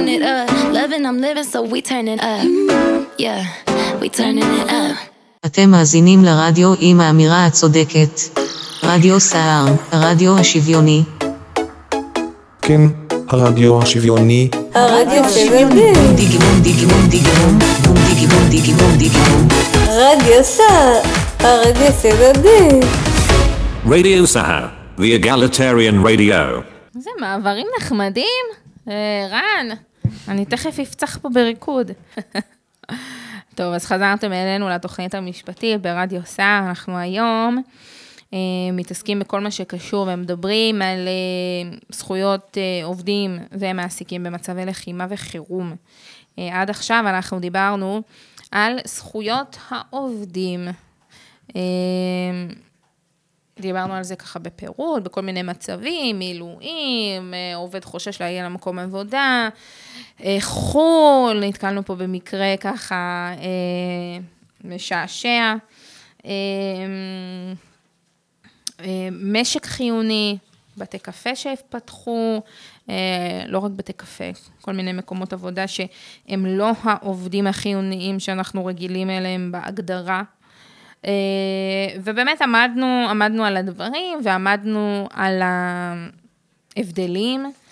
turning it up. Loving, I'm living, so we turning up. Yeah, we turning it up. אתם מאזינים לרדיו עם האמירה הצודקת. רדיו סער, הרדיו השוויוני. כן, הרדיו השוויוני. הרדיו השוויוני. דיגימום, דיגימום, דיגימום, בום דיגימום, דיגימום, דיגימום. רדיו סער, הרדיו השוויוני. Radio Sahar, the egalitarian radio. זה מעברים נחמדים. רן, אני תכף אפצח פה בריקוד. טוב, אז חזרתם אלינו לתוכנית המשפטית ברדיו סער. אנחנו היום מתעסקים בכל מה שקשור ומדברים על זכויות עובדים ומעסיקים במצבי לחימה וחירום. עד עכשיו אנחנו דיברנו על זכויות העובדים. דיברנו על זה ככה בפירוט, בכל מיני מצבים, מילואים, עובד חושש להגיע למקום עבודה, חול, נתקלנו פה במקרה ככה משעשע, משק חיוני, בתי קפה שהפתחו, לא רק בתי קפה, כל מיני מקומות עבודה שהם לא העובדים החיוניים שאנחנו רגילים אליהם בהגדרה, ובאמת עמדנו על הדברים, ועמדנו על ההבדלים,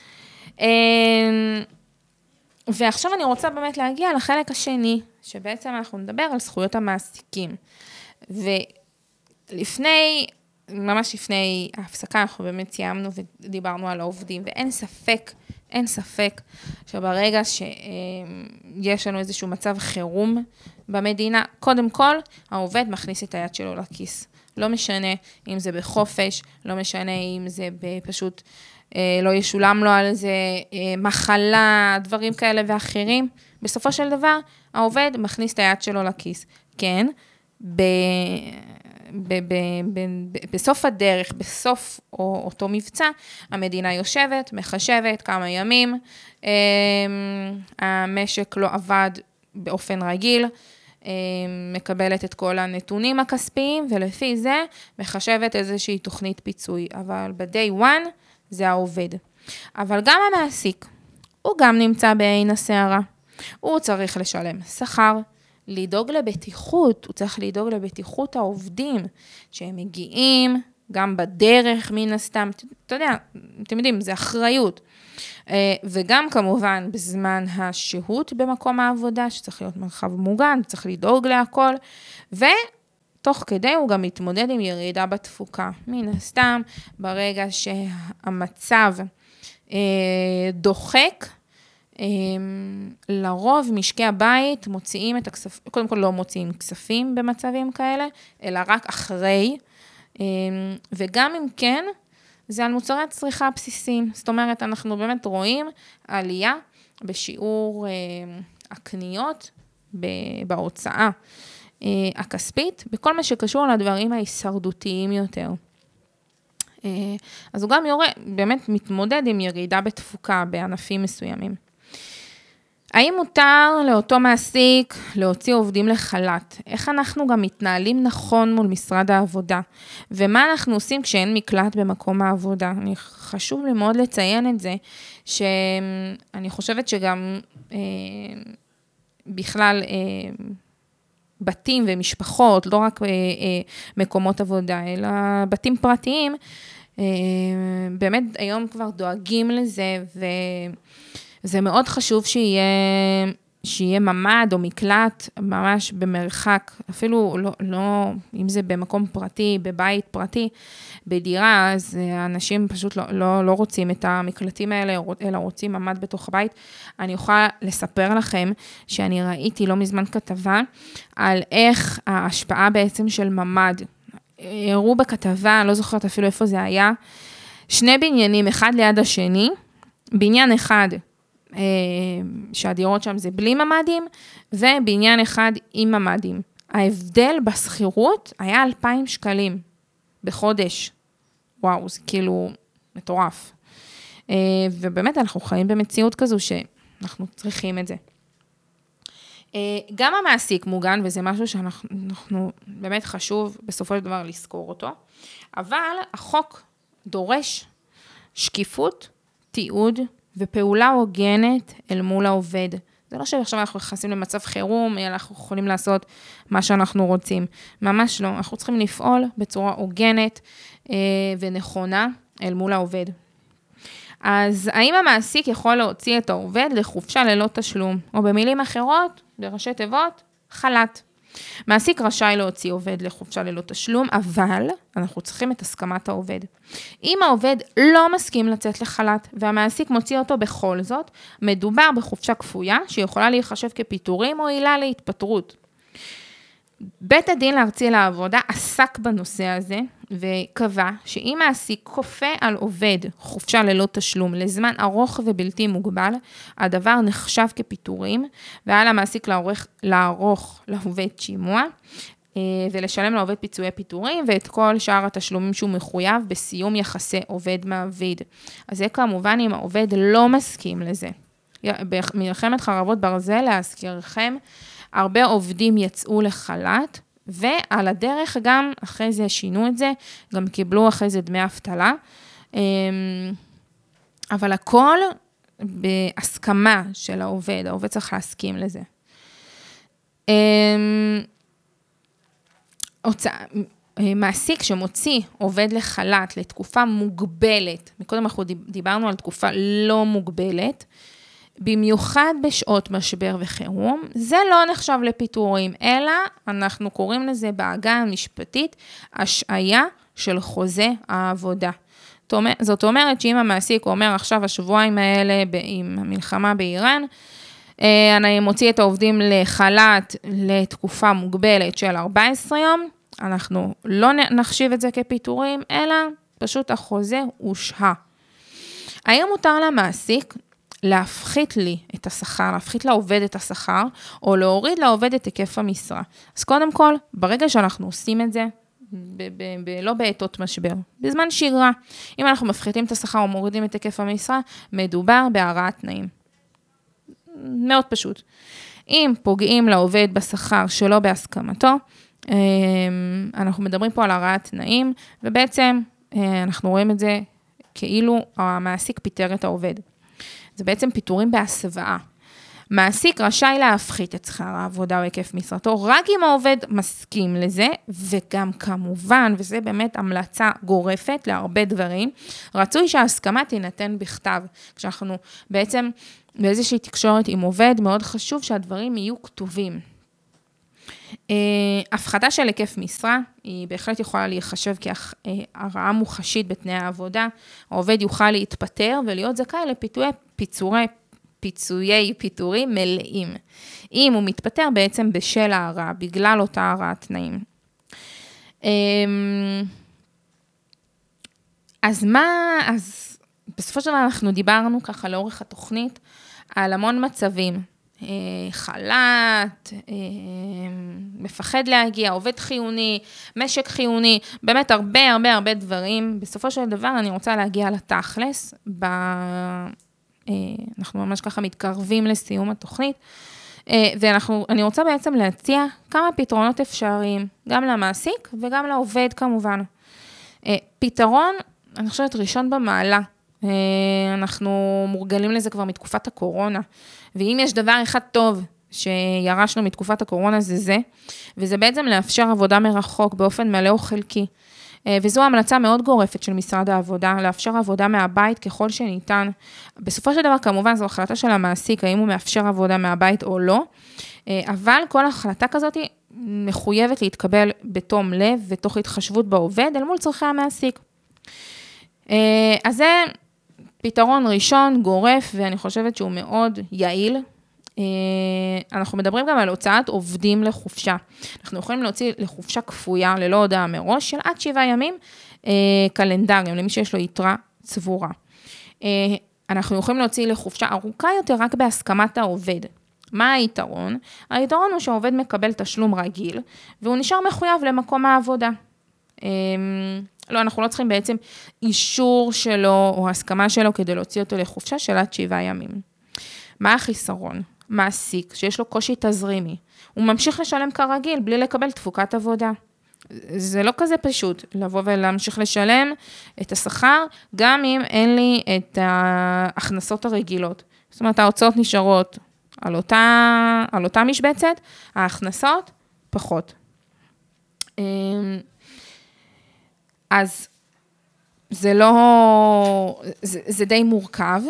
ועכשיו אני רוצה באמת להגיע לחלק השני, שבעצם אנחנו נדבר על זכויות המעסיקים, ממש לפני ההפסקה, אנחנו באמת סיימנו ודיברנו על העובדים, אין ספק שברגע שיש לנו איזשהו מצב חירום במדינה, קודם כל, העובד מכניס את היד שלו לכיס. לא משנה אם זה בחופש, לא משנה אם זה פשוט לא ישולם לו על זה מחלה, דברים כאלה ואחרים. בסופו של דבר, העובד מכניס את היד שלו לכיס. כן, בסוף הדרך, בסוף אותו מבצע, המדינה יושבת, מחשבת כמה ימים, המשק לא עבד באופן רגיל, מקבלת את כל הנתונים הכספיים, ולפי זה מחשבת איזושהי תוכנית פיצוי, אבל ב-day one זה העובד. אבל גם המעסיק, הוא גם נמצא בעין הסערה, הוא צריך לשלם שכר, לדאוג לבטיחות, הוא צריך לדאוג לבטיחות העובדים, שהם מגיעים, גם בדרך מן הסתם, אתה יודע, אתם יודעים, זה אחריות. וגם כמובן בזמן השהות במקום העבודה, שצריך להיות מרחב מוגן, צריך לדאוג להכל, ותוך כדי הוא גם מתמודד עם ירידה בתפוקה. מן הסתם, ברגע שהמצב דוחק, לרוב משקי הבית מוציאים את הכספים, קודם כל לא מוציאים כספים במצבים כאלה, אלא רק אחרי, וגם אם כן, זה על מוצרי הצריכה הבסיסיים. זאת אומרת, אנחנו באמת רואים עלייה בשיעור הקניות בהוצאה הכספית, בכל מה שקשור לדברים ההישרדותיים יותר. אז הוא גם באמת מתמודד עם ירידה בתפוקה בענפים מסוימים. האם מותר לאותו מעסיק להוציא עובדים לחל"ת? איך אנחנו גם מתנהלים נכון מול משרד העבודה? ומה אנחנו עושים כשאין מקלט במקום העבודה? חשוב לי מאוד לציין את זה, שאני חושבת שגם בכלל בתים ומשפחות, לא רק מקומות עבודה, אלא בתים פרטיים, באמת היום כבר דואגים לזה, וזה מאוד חשוב שיהיה ממד או מקלט ממש במרחק, אפילו לא, אם זה במקום פרטי, בבית פרטי, בדירה, אז האנשים פשוט לא רוצים את המקלטים האלה, אלא רוצים ממד בתוך הבית. אני יכולה לספר לכם שאני ראיתי לא מזמן כתבה על איך ההשפעה בעצם של ממד. הראו בכתבה, אני לא זוכרת אפילו איפה זה היה, שני בניינים, אחד ליד השני, בניין אחד, שהדירות שם זה בלי ממדים, ובניין אחד עם ממדים. ההבדל בסחירות היה 2,000 שקלים בחודש. וואו, זה כאילו מטורף. ובאמת אנחנו חיים במציאות כזו שאנחנו צריכים את זה. גם המעסיק מוגן, וזה משהו שאנחנו באמת חשוב בסופו של דבר לזכור אותו, אבל החוק דורש שקיפות, תיעוד ופעולה הוגנת אל מול העובד. זה לא שעכשיו אנחנו נכנסים למצב חירום, אנחנו יכולים לעשות מה שאנחנו רוצים. ממש לא, אנחנו צריכים לפעול בצורה הוגנת ונכונה אל מול העובד. אז האם המעסיק יכול להוציא את העובד לחופשה ללא תשלום, או במילים אחרות, בראשי תיבות, חל"ת. מעסיק רשאי להוציא עובד לחופשה ללא תשלום, אבל אנחנו צריכים את הסכמת העובד. אם העובד לא מסכים לצאת לחל"ת, והמעסיק מוציא אותו בכל זאת, מדובר בחופשה כפויה, שיכולה להיחשב כפיטורים או עילה להתפטרות. בית הדין הארצי לעבודה עסק בנושא הזה, וקבע שאם מעסיק כופה על עובד חופשה ללא תשלום לזמן ארוך ובלתי מוגבל, הדבר נחשב כפיטורים, ועל המעסיק לערוך לעובד שימוע, ולשלם לעובד פיצויי פיטורים, ואת כל שאר התשלומים שהוא מחויב בסיום יחסי עובד מעביד. אז זה כמובן אם העובד לא מסכים לזה. במלחמת חרבות ברזל, להזכירכם, הרבה עובדים יצאו לחל"ת, ועל הדרך גם, אחרי זה שינו את זה, גם קיבלו אחרי זה דמי אבטלה, אבל הכל בהסכמה של העובד, העובד צריך להסכים לזה. מעסיק שמוציא עובד לחל"ת לתקופה מוגבלת, מקודם אנחנו דיברנו על תקופה לא מוגבלת, במיוחד בשעות משבר וחירום, זה לא נחשב לפיטורים, אלא אנחנו קוראים לזה בעגה המשפטית, השעיה של חוזה העבודה. זאת אומרת שאם המעסיק אומר עכשיו השבועיים האלה עם המלחמה באיראן, אני מוציא את העובדים לחל"ת לתקופה מוגבלת של 14 יום, אנחנו לא נחשיב את זה כפיטורים, אלא פשוט החוזה הושהה. האם מותר למעסיק להפחית לי את השכר, להפחית לעובד את השכר, או להוריד לעובד את היקף המשרה? אז קודם כל, ברגע שאנחנו עושים את זה, לא בעתות משבר, בזמן שגרה, אם אנחנו מפחיתים את השכר או מורידים את היקף המשרה, מדובר בהרעת תנאים. מאוד פשוט. אם פוגעים לעובד בשכר שלא בהסכמתו, אנחנו מדברים פה על הרעת תנאים, ובעצם אנחנו רואים את זה כאילו המעסיק פיטר את העובד. זה בעצם פיטורים בהסוואה. מעסיק רשאי להפחית את שכר העבודה או היקף משרתו, רק אם העובד מסכים לזה, וגם כמובן, וזה באמת המלצה גורפת להרבה דברים, רצוי שההסכמה תינתן בכתב. כשאנחנו בעצם באיזושהי תקשורת עם עובד, מאוד חשוב שהדברים יהיו כתובים. הפחתה של היקף משרה, היא בהחלט יכולה להיחשב כהרעה מוחשית בתנאי העבודה, העובד יוכל להתפטר ולהיות זכאי פיצויי פיטורים מלאים. אם הוא מתפטר בעצם בשל ההרעה, בגלל אותה הרעת תנאים. אז בסופו של דבר אנחנו דיברנו ככה לאורך התוכנית, על המון מצבים, חל"ת, מפחד להגיע, עובד חיוני, משק חיוני, באמת הרבה דברים. בסופו של דבר אני רוצה להגיע לתכלס, אנחנו ממש ככה מתקרבים לסיום התוכנית, ואני רוצה בעצם להציע כמה פתרונות אפשריים, גם למעסיק וגם לעובד כמובן. פתרון, אני חושבת ראשון במעלה, אנחנו מורגלים לזה כבר מתקופת הקורונה, ואם יש דבר אחד טוב שירשנו מתקופת הקורונה זה, וזה בעצם לאפשר עבודה מרחוק באופן מלא או חלקי, וזו המלצה מאוד גורפת של משרד העבודה, לאפשר עבודה מהבית ככל שניתן. בסופו של דבר כמובן זו החלטה של המעסיק, האם הוא מאפשר עבודה מהבית או לא, אבל כל החלטה כזאת מחויבת להתקבל בתום לב ותוך התחשבות בעובד אל מול צורכי המעסיק. אז זה פתרון ראשון, גורף, ואני חושבת שהוא מאוד יעיל. אנחנו מדברים גם על הוצאת עובדים לחופשה. אנחנו יכולים להוציא לחופשה כפויה, ללא הודעה מראש, של עד 7 ימים קלנדריים, למי שיש לו יתרה צבורה. אנחנו יכולים להוציא לחופשה ארוכה יותר, רק בהסכמת העובד. מה היתרון? היתרון הוא שהעובד מקבל תשלום רגיל, והוא נשאר מחויב למקום העבודה. לא, אנחנו לא צריכים בעצם אישור שלו או הסכמה שלו כדי להוציא אותו לחופשה של עד 7 ימים. מה החיסרון? מעסיק שיש לו קושי תזרימי, הוא ממשיך לשלם כרגיל בלי לקבל תפוקת עבודה. זה לא כזה פשוט לבוא ולהמשיך לשלם את השכר, גם אם אין לי את ההכנסות הרגילות. זאת אומרת, ההוצאות נשארות על אותה משבצת, ההכנסות פחות. אז זה לא, זה די מורכב,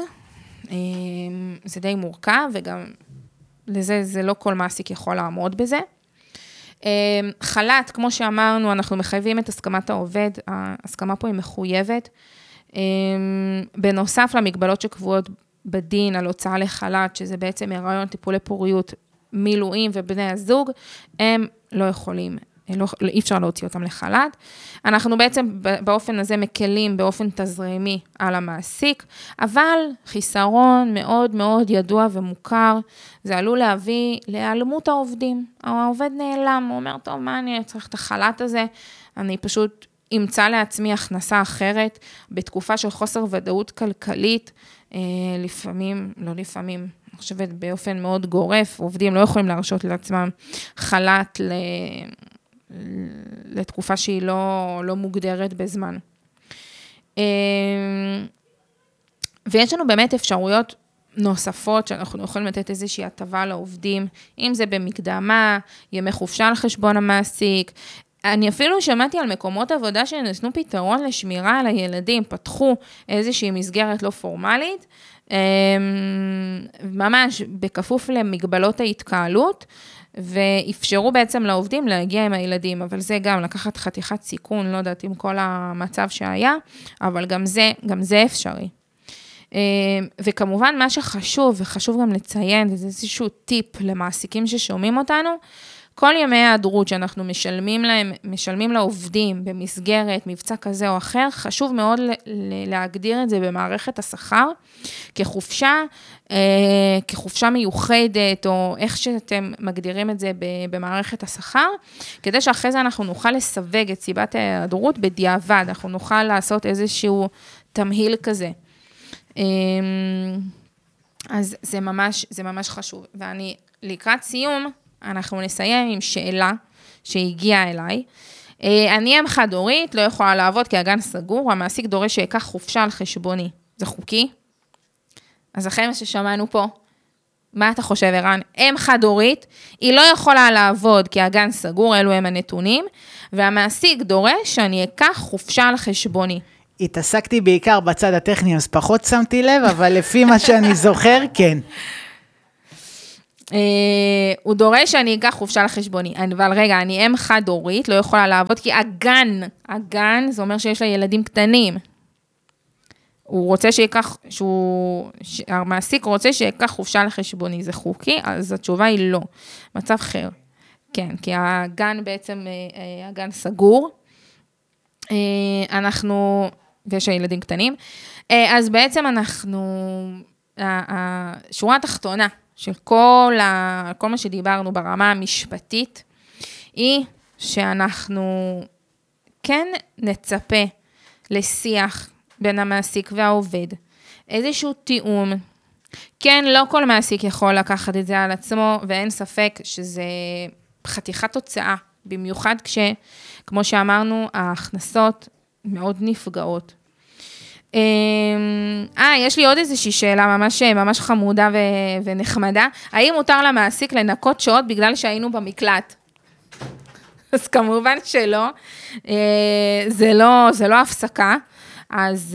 וגם לזה זה לא כל מעסיק יכול לעמוד בזה. חל"ת, כמו שאמרנו, אנחנו מחייבים את הסכמת העובד, ההסכמה פה היא מחויבת. בנוסף למגבלות שקבועות בדין על הוצאה לחל"ת, שזה בעצם הריון, טיפולי פוריות, מילואים ובני הזוג, הם לא יכולים, אי אפשר להוציא אותם לחל"ת. אנחנו בעצם באופן הזה מקלים באופן תזרימי על המעסיק, אבל חיסרון מאוד מאוד ידוע ומוכר, זה עלול להביא להיעלמות העובדים. העובד נעלם, הוא אומר, טוב, מה אני צריך את החל"ת הזה? אני פשוט אמצא לעצמי הכנסה אחרת, בתקופה של חוסר ודאות כלכלית, לפעמים, לא לפעמים, אני חושבת באופן מאוד גורף, עובדים לא יכולים להרשות לעצמם חל"ת לתקופה שהיא לא מוגדרת בזמן. ויש לנו באמת אפשרויות נוספות שאנחנו יכולים לתת איזושהי הטבה לעובדים, אם זה במקדמה, ימי חופשה על חשבון המעסיק. אני אפילו שמעתי על מקומות עבודה שנתנו פתרון לשמירה על הילדים, פתחו איזושהי מסגרת לא פורמלית, ממש בכפוף למגבלות ההתקהלות, ואפשרו בעצם לעובדים להגיע עם הילדים, אבל זה גם לקחת חתיכת סיכון, לא יודעת עם כל המצב שהיה, אבל גם זה אפשרי. וכמובן מה שחשוב, וחשוב גם לציין, זה איזשהו טיפ למעסיקים ששומעים אותנו, כל ימי ההיעדרות שאנחנו משלמים לעובדים במסגרת מבצע כזה או אחר, חשוב מאוד להגדיר את זה במערכת השכר, כחופשה מיוחדת, או איך שאתם מגדירים את זה במערכת השכר, כדי שאחרי זה אנחנו נוכל לסווג את סיבת ההיעדרות בדיעבד, אנחנו נוכל לעשות איזשהו תמהיל כזה. אז זה ממש חשוב. ואני לקראת סיום, אנחנו נסיים עם שאלה שהגיעה אליי. אני אם חד-הורית, לא יכולה לעבוד כי הגן סגור, המעסיק דורש שיקח חופשה על חשבוני. זה חוקי? אז אחרי מה ששמענו פה, מה אתה חושב, ערן? אם חד-הורית, היא לא יכולה לעבוד כי הגן סגור, אלו הם הנתונים, והמעסיק דורש שאני אקח חופשה על חשבוני. התעסקתי בעיקר בצד הטכני, אז פחות שמתי לב, אבל לפי מה שאני זוכר, כן. הוא דורש שאני אקח חופשה לחשבוני, אבל רגע, אני אם חד-הורית, לא יכולה לעבוד, כי הגן, זה אומר שיש לה ילדים קטנים. הוא רוצה המעסיק רוצה שיקח חופשה לחשבוני, זה חוקי? אז התשובה היא לא. מצב אחר. כן, כי הגן בעצם, הגן סגור. ויש ילדים קטנים. אז בעצם השורה התחתונה, של כל מה שדיברנו ברמה המשפטית, היא שאנחנו כן נצפה לשיח בין המעסיק והעובד, איזשהו תיאום. כן, לא כל מעסיק יכול לקחת את זה על עצמו, ואין ספק שזה חתיכת תוצאה, במיוחד כמו שאמרנו, ההכנסות מאוד נפגעות. יש לי עוד איזושהי שאלה ממש חמודה ונחמדה. האם מותר למעסיק לנקות שעות בגלל שהיינו במקלט? אז כמובן שלא. זה לא הפסקה. אז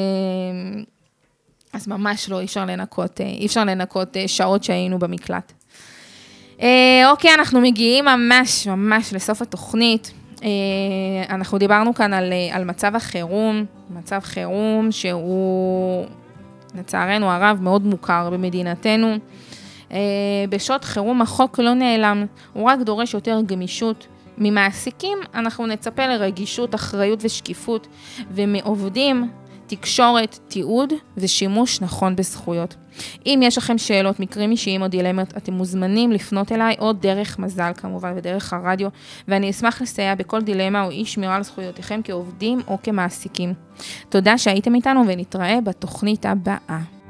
ממש לא, אי אפשר לנקות שעות שהיינו במקלט. אוקיי, אנחנו מגיעים ממש לסוף התוכנית. אנחנו דיברנו כאן על מצב חירום שהוא לצערנו הרב מאוד מוכר במדינתנו. בשעות חירום החוק לא נעלם, הוא רק דורש יותר גמישות. ממעסיקים אנחנו נצפה לרגישות, אחריות ושקיפות, ומעובדים תקשורת, תיעוד ושימוש נכון בזכויות. אם יש לכם שאלות, מקרים אישיים או דילמות, אתם מוזמנים לפנות אליי, או דרך מזל כמובן, ודרך הרדיו, ואני אשמח לסייע בכל דילמה או אי שמירה על זכויותיכם כעובדים או כמעסיקים. תודה שהייתם איתנו, ונתראה בתוכנית הבאה.